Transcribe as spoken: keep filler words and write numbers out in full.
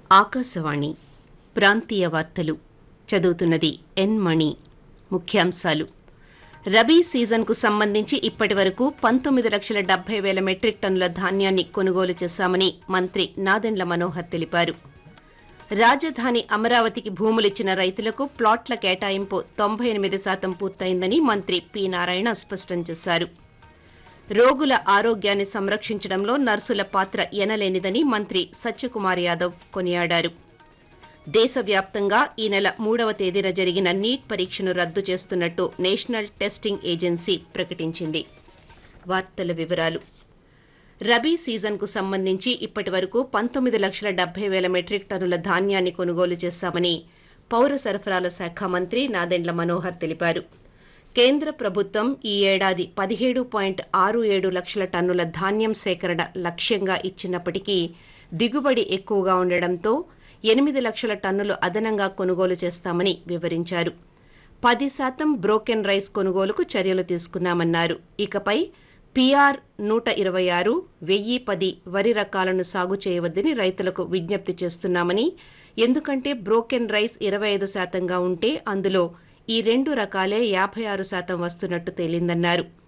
ఆకాశవాణి ప్రాంతీయ వార్తలు చదువుతున్నది ఎన్ మణి. ముఖ్యాంశాలు: రబీ సీజన్కు సంబంధించి ఇప్పటి వరకు పంతొమ్మిది లక్షల డెబ్బై వేల మెట్రిక్ టన్నుల ధాన్యాన్ని కొనుగోలు చేశామని మంత్రి నాదెండ్ల మనోహర్ తెలిపారు. రాజధాని అమరావతికి భూములిచ్చిన రైతులకు ప్లాట్ల కేటాయింపు తొంభై ఎనిమిది శాతం పూర్తయిందని మంత్రి పి నారాయణ స్పష్టం చేశారు. రోగుల ఆరోగ్యాన్ని సంరక్షించడంలో నర్సుల పాత్ర ఎనలేనిదని మంత్రి సత్యకుమార్ యాదవ్ కొనియాడారు. దేశవ్యాప్తంగా ఈ నెల మూడవ తేదీన జరిగిన నీట్ పరీక్షను రద్దు చేస్తున్నట్టు నేషనల్ టెస్టింగ్ ఏజెన్సీ ప్రకటించింది. వార్తల వివరాలు: రబీ సీజన్కు సంబంధించి ఇప్పటి వరకు పంతొమ్మిది లక్షల డెబ్బై వేల మెట్రిక్ టన్నుల ధాన్యాన్ని కొనుగోలు చేశామని పౌర సరఫరాల శాఖ మంత్రి నాదెండ్ల మనోహర్ తెలిపారు. కేంద్ర ప్రభుత్వం ఈ ఏడాది పదిహేడు పాయింట్ ఆరు ఏడు లక్షల టన్నుల ధాన్యం సేకరణ లక్ష్యంగా ఇచ్చినప్పటికీ దిగుబడి ఎక్కువగా ఉండడంతో ఎనిమిది లక్షల టన్నులు అదనంగా కొనుగోలు చేస్తామని వివరించారు. పది శాతం బ్రోకెన్ రైస్ కొనుగోలుకు చర్యలు తీసుకున్నామన్నారు. ఇకపై పీఆర్ నూట ఇరవై ఆరు, వెయ్యి పది వరి రకాలను సాగు చేయవద్దని రైతులకు విజ్ఞప్తి చేస్తున్నామని, ఎందుకంటే బ్రోకెన్ రైస్ ఇరవై ఐదు శాతంగా ఉంటే అందులో ఈ రెండు రకాలే యాభై ఆరు శాతం వస్తున్నట్టు తేలిందన్నారు.